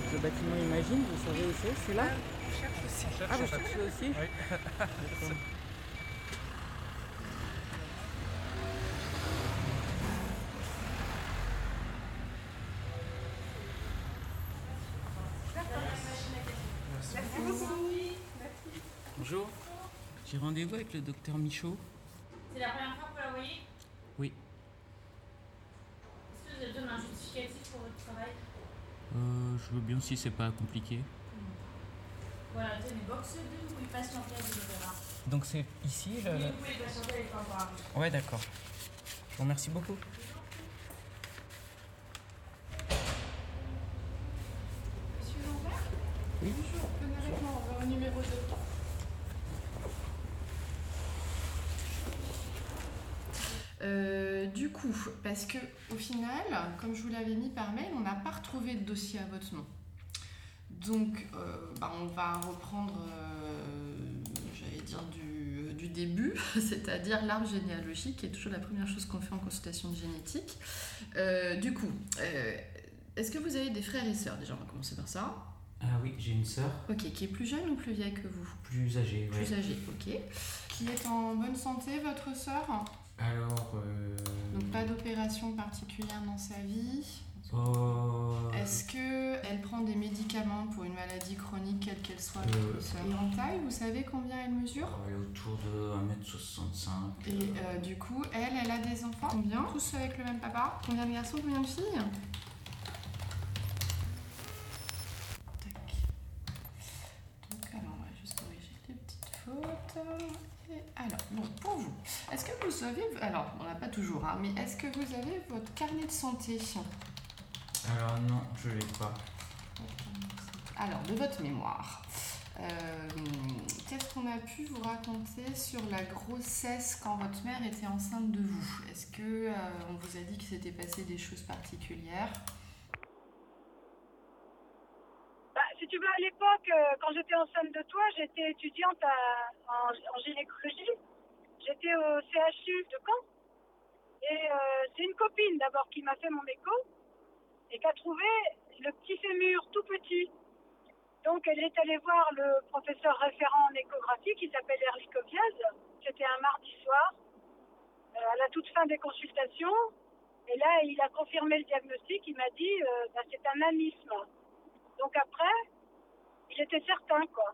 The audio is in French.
Le bâtiment Imagine, vous savez où c'est là? Je cherche aussi. Ah, vous cherchez aussi? Oui. D'accord. Merci beaucoup. Bonjour. J'ai rendez-vous avec le docteur Michaud. C'est la première fois que vous la voyez? Oui. Est-ce que vous avez besoin d'un justificatif pour votre travail? Je veux bien si c'est pas compliqué. Voilà, tenez, box 2, vous pouvez patienter à l'opéra. Donc c'est ici Oui, vous pouvez patienter avec favorable. Ouais, d'accord. Je vous remercie beaucoup. Monsieur Lambert? Oui. Bonjour, venez avec moi, on va au numéro 2. Du coup, parce que au final, comme je vous l'avais mis par mail, on n'a pas retrouvé de dossier à votre nom. Donc, on va reprendre, j'allais dire, du début, c'est-à-dire l'arbre généalogique, qui est toujours la première chose qu'on fait en consultation de génétique. Du coup, est-ce que vous avez des frères et sœurs? Déjà, on va commencer par ça. Ah oui, j'ai une sœur. Ok, qui est plus jeune ou plus vieille que vous? Plus âgée, ouais. Plus âgée, ok. Qui est en bonne santé, votre sœur? Alors, Donc pas d'opération particulière dans sa vie. Est-ce qu'elle prend des médicaments pour une maladie chronique, quelle qu'elle soit, votre sœur? Et en taille, vous savez combien elle mesure? elle est autour de 1m65. Et du coup, elle a des enfants? Combien? Tous avec le même papa? Combien de garçons, combien de filles? Tac. Donc alors, on va juste corriger les petites fautes. Et alors, bon, pour vous, est-ce que vous avez... Alors, on n'a pas toujours, hein, mais est-ce que vous avez votre carnet de santé? Alors non, je l'ai pas. Alors, de votre mémoire, qu'est-ce qu'on a pu vous raconter sur la grossesse quand votre mère était enceinte de vous? Est-ce que on vous a dit qu'il s'était passé des choses particulières? Si tu veux, à l'époque, quand j'étais enceinte de toi, j'étais étudiante en gynécologie. J'étais au CHU de Caen. Et c'est une copine d'abord qui m'a fait mon écho et qui a trouvé le petit fémur tout petit. Donc elle est allée voir le professeur référent en échographie qui s'appelle Erlich Koviaz. C'était un mardi soir, à la toute fin des consultations. Et là, il a confirmé le diagnostic. Il m'a dit c'est un anisme. Donc après, il était certain, quoi.